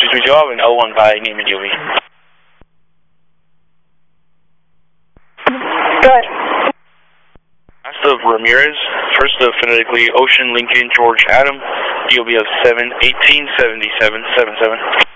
632 job and 01 by name and DOB. Good. Last of Ramirez, first of phonetically Ocean Lincoln George Adam, DOB of 7187777.